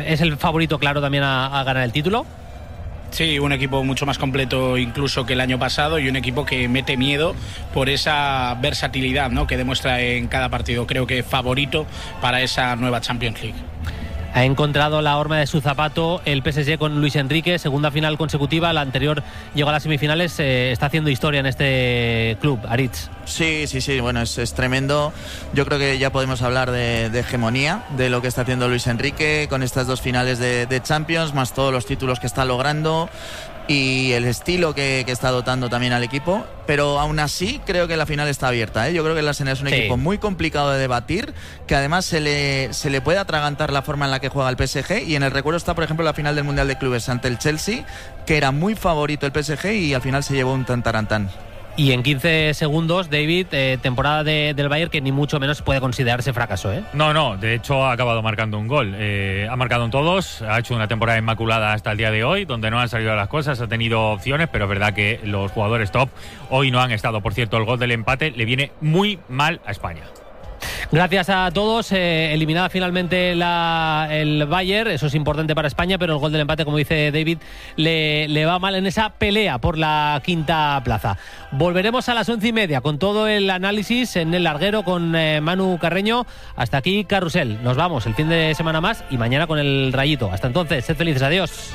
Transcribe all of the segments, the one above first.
es el favorito claro también a ganar el título. Sí, un equipo mucho más completo incluso que el año pasado y un equipo que mete miedo por esa versatilidad, ¿no?, que demuestra en cada partido. Creo que favorito para esa nueva Champions League. Ha encontrado la horma de su zapato el PSG con Luis Enrique, segunda final consecutiva, la anterior llegó a las semifinales, está haciendo historia en este club, Aritz. Sí, bueno, es tremendo. Yo creo que ya podemos hablar de hegemonía, de lo que está haciendo Luis Enrique con estas dos finales de Champions, más todos los títulos que está logrando y el estilo que está dotando también al equipo, pero aún así creo que la final está abierta, ¿eh? Yo creo que el Arsenal es un equipo muy complicado de debatir, que además se le puede atragantar la forma en la que juega el PSG, y en el recuerdo está, por ejemplo, la final del Mundial de Clubes ante el Chelsea, que era muy favorito el PSG y al final se llevó un tantarantán. Y en 15 segundos, David, temporada del Bayern que ni mucho menos puede considerarse fracaso, ¿eh? No, de hecho ha acabado marcando un gol. Ha marcado en todos, ha hecho una temporada inmaculada hasta el día de hoy, donde no han salido las cosas, ha tenido opciones, pero es verdad que los jugadores top hoy no han estado. Por cierto, el gol del empate le viene muy mal a España. Gracias a todos. Eliminada finalmente el Bayern, eso es importante para España, pero el gol del empate, como dice David, le va mal en esa pelea por la quinta plaza. Volveremos a las 11:30 con todo el análisis en el larguero con Manu Carreño. Hasta aquí Carrusel. Nos vamos el fin de semana más y mañana con el Rayito. Hasta entonces, sed felices. Adiós.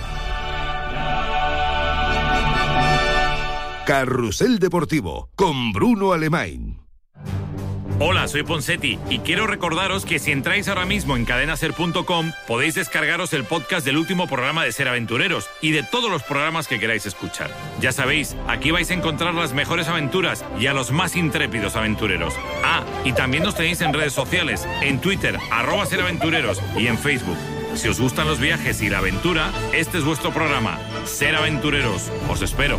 Carrusel Deportivo con Bruno Alemany. Hola, soy Ponsetti y quiero recordaros que si entráis ahora mismo en cadenaser.com podéis descargaros el podcast del último programa de Ser Aventureros y de todos los programas que queráis escuchar. Ya sabéis, aquí vais a encontrar las mejores aventuras y a los más intrépidos aventureros. Y también nos tenéis en redes sociales, en Twitter, @seraventureros y en Facebook. Si os gustan los viajes y la aventura, este es vuestro programa, Ser Aventureros. Os espero.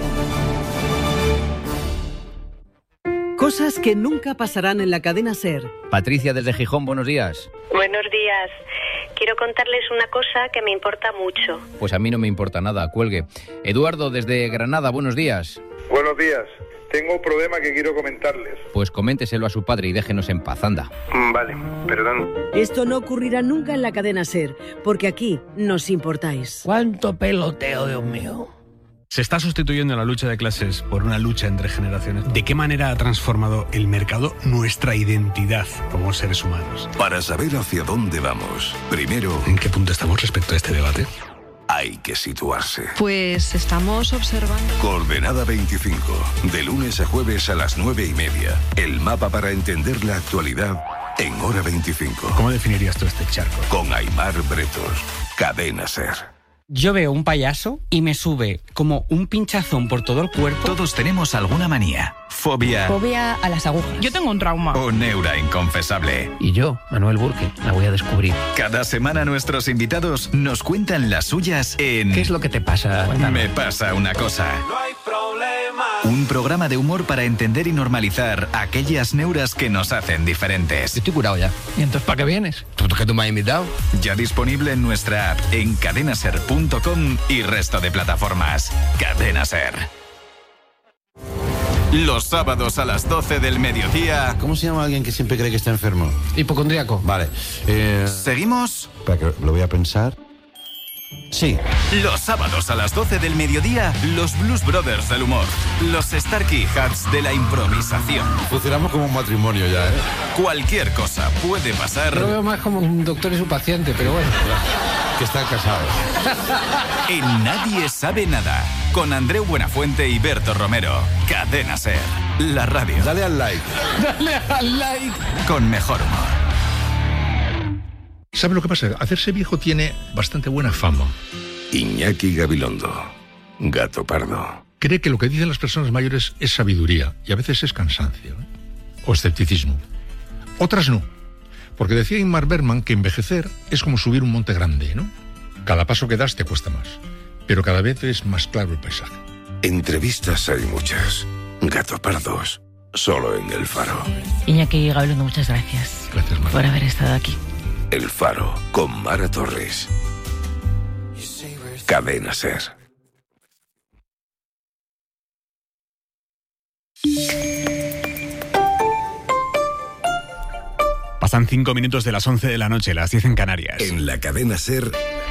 Cosas que nunca pasarán en la cadena SER. Patricia desde Gijón, buenos días. Buenos días. Quiero contarles una cosa que me importa mucho. Pues a mí no me importa nada, cuelgue. Eduardo desde Granada, buenos días. Buenos días. Tengo un problema que quiero comentarles. Pues coménteselo a su padre y déjenos en paz, anda. Vale, perdón. Esto no ocurrirá nunca en la cadena SER, porque aquí nos importáis. ¡Cuánto peloteo, Dios mío! Se está sustituyendo la lucha de clases por una lucha entre generaciones. ¿De qué manera ha transformado el mercado nuestra identidad como seres humanos? Para saber hacia dónde vamos, primero, ¿en qué punto estamos respecto a este debate? Hay que situarse. Pues estamos observando. Coordenada 25, de lunes a jueves a las 9:30. El mapa para entender la actualidad en hora 25. ¿Cómo definirías tú este charco? Con Aimar Bretos, Cadena SER. Yo veo un payaso y me sube como un pinchazón por todo el cuerpo. Todos tenemos alguna manía, fobia... Fobia a las agujas. Yo tengo un trauma. O neura inconfesable. Y yo, Manuel Burke, la voy a descubrir. Cada semana nuestros invitados nos cuentan las suyas en... ¿Qué es lo que te pasa? Cuéntame. Me pasa una cosa. No hay problema. Un programa de humor para entender y normalizar aquellas neuras que nos hacen diferentes. Yo estoy curado ya. ¿Y entonces para qué vienes? ¿Tú que tú me has invitado? Ya disponible en nuestra app, en cadenaser.com y resto de plataformas. Cadena Ser. Los sábados a las 12 del mediodía. ¿Cómo se llama alguien que siempre cree que está enfermo? Hipocondríaco. Vale. ¿Seguimos? Espera que lo voy a pensar. Sí. Los sábados a las 12 del mediodía, los Blues Brothers del humor. Los Starkey Hats de la improvisación. Funcionamos como un matrimonio ya, ¿eh? Cualquier cosa puede pasar. Yo lo veo más como un doctor y su paciente, pero bueno. Que están casados. En Nadie Sabe Nada, con Andreu Buenafuente y Berto Romero. Cadena Ser, la radio. Dale al like. Dale al like. Con mejor humor. ¿Sabe lo que pasa? Hacerse viejo tiene bastante buena fama. Iñaki Gabilondo, Gato Pardo. Cree que lo que dicen las personas mayores es sabiduría y a veces es cansancio, ¿eh? O escepticismo. Otras no. Porque decía Ingmar Bergman que envejecer es como subir un monte grande, ¿no? Cada paso que das te cuesta más, pero cada vez es más claro el paisaje. Entrevistas hay muchas. Gato Pardos, solo en El Faro. Iñaki Gabilondo, muchas gracias. Gracias, Mara. Por haber estado aquí. El Faro, con Mara Torres. Cadena Ser. Pasan 5 minutos de las 11 de la noche, las 10 en Canarias. En la Cadena Ser.